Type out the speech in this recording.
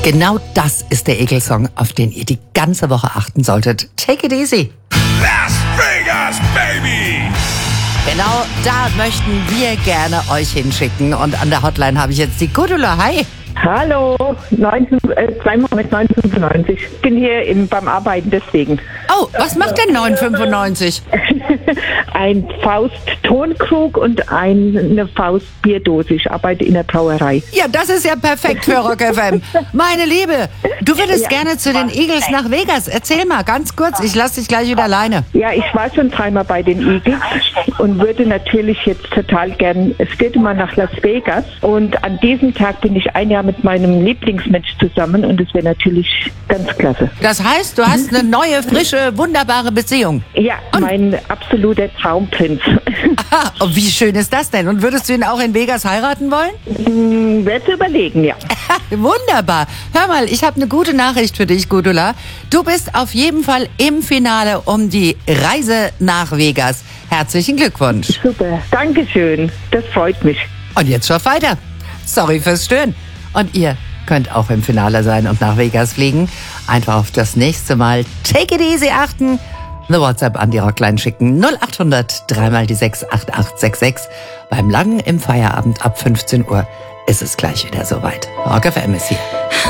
Genau das ist der Egelsong, auf den ihr die ganze Woche achten solltet. Take it easy. Las Vegas, baby! Genau da möchten wir gerne euch hinschicken. Und an der Hotline habe ich jetzt die Gudula. Hi. Hallo, zweimal mit 995. Ich bin hier beim Arbeiten, deswegen. Oh, was macht denn 995? Ein Faust-Tonkrug und eine Faust-Bierdose. Ich arbeite in der Brauerei. Ja, das ist ja perfekt für Rock FM. Meine Liebe, du würdest gerne zu den Eagles nach Vegas. Erzähl mal, ganz kurz. Ich lasse dich gleich wieder alleine. Ja, ich war schon dreimal bei den Eagles und würde natürlich jetzt total gern, es geht immer nach Las Vegas. Und an diesem Tag bin ich ein Jahr mit meinem Lieblingsmensch zusammen und es wäre natürlich ganz klasse. Das heißt, du hast eine neue, frische, wunderbare Beziehung. Ja, mein absoluter Traumprinz. Aha, und wie schön ist das denn? Und würdest du ihn auch in Vegas heiraten wollen? Werde überlegen, ja. Wunderbar. Hör mal, ich habe eine gute Nachricht für dich, Gudula. Du bist auf jeden Fall im Finale um die Reise nach Vegas. Herzlichen Glückwunsch. Super, Dankeschön. Das freut mich. Und jetzt schon weiter. Sorry fürs Stören. Und ihr könnt auch im Finale sein und nach Vegas fliegen. Einfach auf das nächste Mal Take it easy achten. Eine WhatsApp an die Rockline schicken. 0800 3 die 6 8866. Beim Langen im Feierabend ab 15 Uhr ist es gleich wieder soweit. Rock FM ist hier.